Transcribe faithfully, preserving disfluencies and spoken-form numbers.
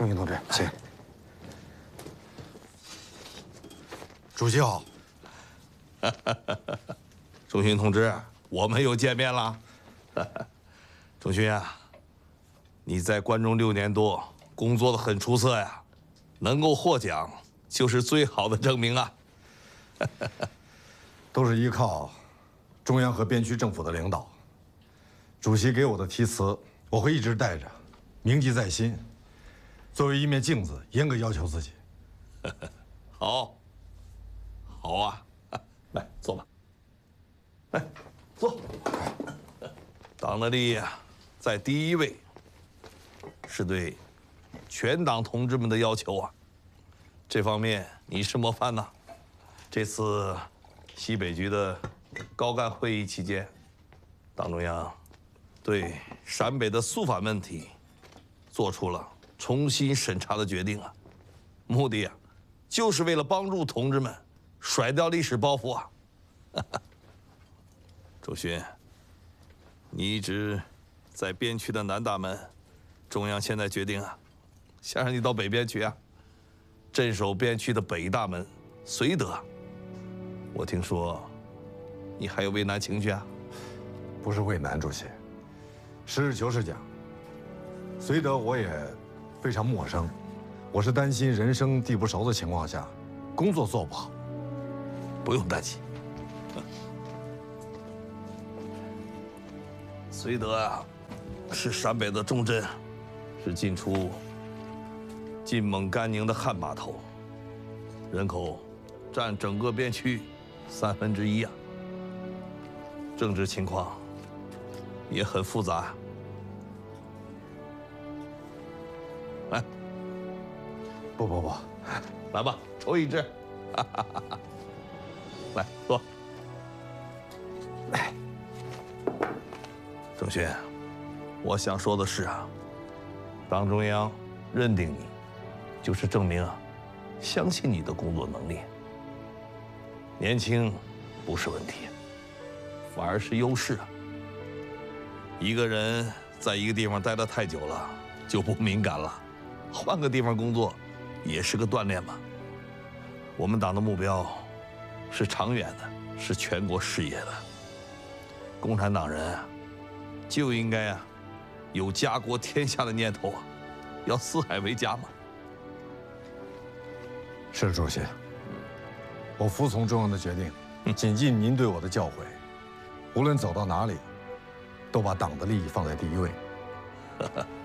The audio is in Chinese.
钟情同志，请。主席好。 钟勋同志，我们又见面了。钟勋啊，你在关中六年多，工作的很出色呀，能够获奖就是最好的证明啊。 都是依靠中央和边区政府的领导。主席给我的题词，我会一直带着，铭记在心。作为一面镜子，严格要求自己。 好，好啊，来坐吧。来，坐。党的利益啊，在第一位，是对全党同志们的要求啊。这方面你是模范呐。这次西北局的高干会议期间，党中央对陕北的肃反问题做出了重新审查的决定啊，目的啊，就是为了帮助同志们甩掉历史包袱啊。周勋，你一直在边区的南大门，中央现在决定啊，想让你到北边去啊，镇守边区的北大门绥德。我听说你还有畏难情绪啊？ 不是畏难，主席。实事求是讲，绥德我也非常陌生，我是担心人生地不熟的情况下，工作做不好。 不用担心。绥德啊，是陕北的重镇，是进出晋蒙甘宁的汉码头，人口占整个边区三分之一啊。政治情况也很复杂。来， 不不不， 来吧，抽一支。来，坐。 来， 郑勋，我想说的是啊，党中央认定你，就是证明啊，相信你的工作能力。年轻不是问题，反而是优势啊。一个人在一个地方待得太久了，就不敏感了，换个地方工作，也是个锻炼嘛。我们党的目标是长远的，是全国视野的。共产党人啊，就应该啊，有家国天下的念头啊，要四海为家嘛。 是主席，我服从中央的决定，谨记您对我的教诲，无论走到哪里，都把党的利益放在第一位。